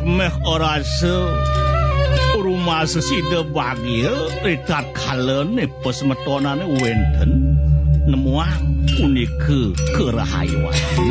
meh ora rumah sesida bagia ridat kalene pesmetonane wenten nemuang punika kerahayuan.